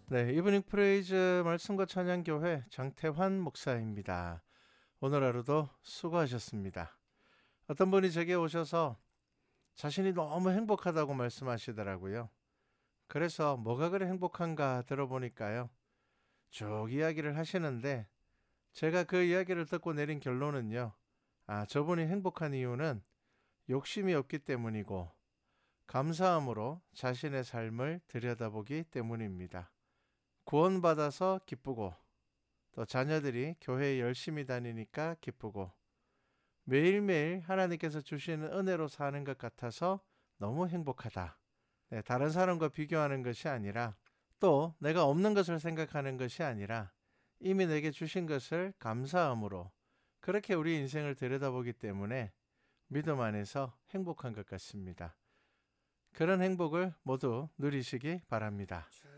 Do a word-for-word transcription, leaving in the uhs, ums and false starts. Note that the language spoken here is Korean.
네, 이브닝 프레이즈 말씀과 찬양교회 장태환 목사입니다. 오늘 하루도 수고하셨습니다. 어떤 분이 제게 오셔서 자신이 너무 행복하다고 말씀하시더라고요. 그래서 뭐가 그래 행복한가 들어보니까요. 쭉 이야기를 하시는데 제가 그 이야기를 듣고 내린 결론은요. 아, 저분이 행복한 이유는 욕심이 없기 때문이고 감사함으로 자신의 삶을 들여다보기 때문입니다. 구원받아서 기쁘고 또 자녀들이 교회에 열심히 다니니까 기쁘고 매일매일 하나님께서 주시는 은혜로 사는 것 같아서 너무 행복하다. 네, 다른 사람과 비교하는 것이 아니라 또 내가 없는 것을 생각하는 것이 아니라 이미 내게 주신 것을 감사함으로 그렇게 우리 인생을 들여다보기 때문에 믿음 안에서 행복한 것 같습니다. 그런 행복을 모두 누리시기 바랍니다.